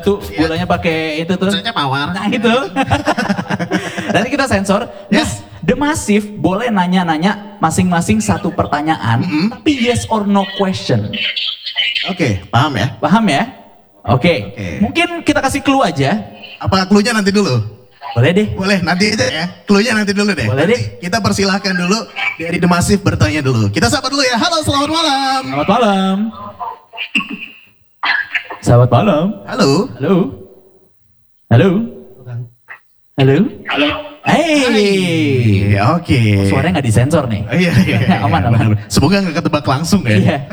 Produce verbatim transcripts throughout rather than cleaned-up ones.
Tuh bolanya pakai itu tuh. Maksudnya mawar. Nah itu. Nanti kita sensor. Yes, The Massive boleh nanya-nanya masing-masing satu pertanyaan, Mm-hmm. tapi yes or no question. Oke, paham ya? Paham ya? Oke. Oke. Mungkin kita kasih clue aja. Apa clue-nya nanti dulu? Boleh deh. Boleh, nanti aja ya. Clue-nya nanti dulu deh. Boleh deh. Nanti kita persilahkan dulu dari The Massive bertanya dulu. Kita sapa dulu ya. Halo, selamat malam. Selamat malam. Selamat malam. Halo. Halo. Halo. Halo. Halo. Hey. Hai, Oke. Suaranya nggak disensor nih. Oh, iya, iya, iya. Aman, aman. Benar. Semoga nggak ketebak langsung ya. Iya.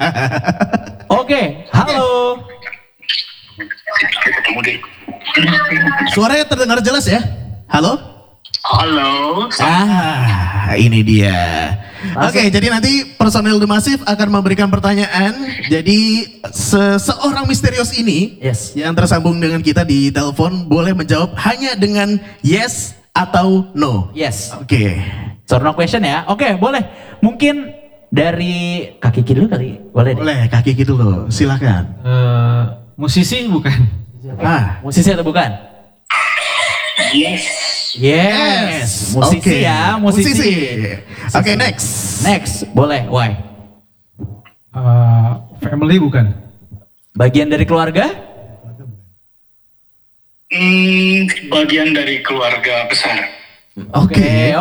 Oke. Halo. Ketemu di. Suaranya terdengar jelas ya? Halo? Halo. Ah, ini dia. Masuk. Oke, jadi nanti personel The Massive akan memberikan pertanyaan. Jadi seseorang misterius ini Yes. yang tersambung dengan kita di telepon boleh menjawab hanya dengan yes atau no. Yes. Oke. So no question ya. Oke, boleh. Mungkin dari kaki kiri dulu kali. Boleh deh. Boleh kaki gitu loh. Silakan. Eh, musisi bukan? Ah, Musisi atau bukan? Yes. Yes. Musisi Oke. ya, musisi. Oke, next. Next, boleh. Why? Eh, family bukan? Bagian dari keluarga? Hmm, bagian dari keluarga besar. Oke.